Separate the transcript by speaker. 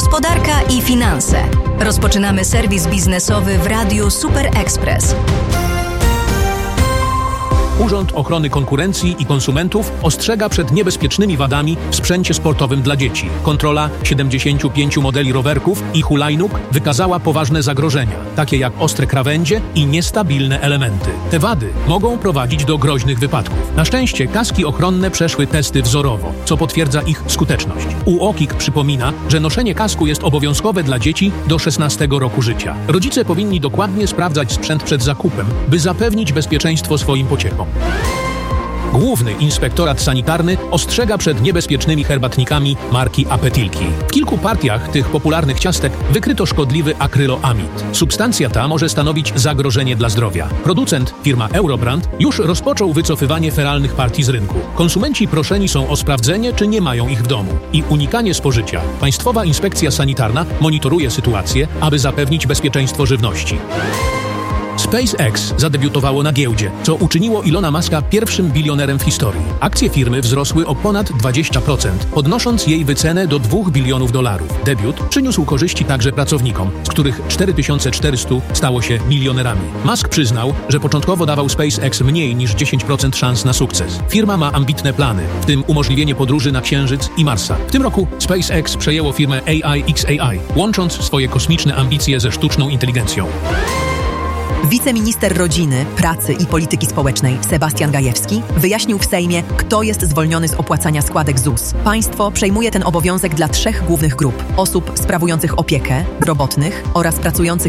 Speaker 1: Gospodarka i finanse. Rozpoczynamy serwis biznesowy w Radiu Super Express.
Speaker 2: Urząd Ochrony Konkurencji i Konsumentów ostrzega przed niebezpiecznymi wadami w sprzęcie sportowym dla dzieci. Kontrola 75 modeli rowerków i hulajnóg wykazała poważne zagrożenia, takie jak ostre krawędzie i niestabilne elementy. Te wady mogą prowadzić do groźnych wypadków. Na szczęście kaski ochronne przeszły testy wzorowo, co potwierdza ich skuteczność. UOKiK przypomina, że noszenie kasku jest obowiązkowe dla dzieci do 16 roku życia. Rodzice powinni dokładnie sprawdzać sprzęt przed zakupem, by zapewnić bezpieczeństwo swoim pociechom. Główny Inspektorat Sanitarny ostrzega przed niebezpiecznymi herbatnikami marki Apetilki. W kilku partiach tych popularnych ciastek wykryto szkodliwy akryloamid. Substancja ta może stanowić zagrożenie dla zdrowia. Producent, firma Eurobrand, już rozpoczął wycofywanie feralnych partii z rynku. Konsumenci proszeni są o sprawdzenie, czy nie mają ich w domu i unikanie spożycia. Państwowa Inspekcja Sanitarna monitoruje sytuację, aby zapewnić bezpieczeństwo żywności. SpaceX zadebiutowało na giełdzie, co uczyniło Ilona Muska pierwszym bilionerem w historii. Akcje firmy wzrosły o ponad 20%, podnosząc jej wycenę do $2 bilionów. Debiut przyniósł korzyści także pracownikom, z których 4400 stało się milionerami. Musk przyznał, że początkowo dawał SpaceX mniej niż 10% szans na sukces. Firma ma ambitne plany, w tym umożliwienie podróży na Księżyc i Marsa. W tym roku SpaceX przejęło firmę AIXAI, łącząc swoje kosmiczne ambicje ze sztuczną inteligencją.
Speaker 3: Wiceminister Rodziny, Pracy i Polityki Społecznej Sebastian Gajewski wyjaśnił w Sejmie, kto jest zwolniony z opłacania składek ZUS. Państwo przejmuje ten obowiązek dla 3 głównych grup: osób sprawujących opiekę, bezrobotnych oraz pracujących